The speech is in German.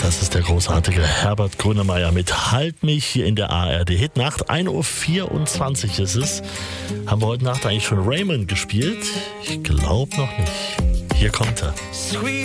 Das ist der großartige Herbert Grönemeyer mit Halt mich hier in der ARD Hitnacht. 1:24 Uhr ist es. Haben wir heute Nacht eigentlich schon Raymond gespielt? Ich glaube noch nicht. Hier kommt er. Sweet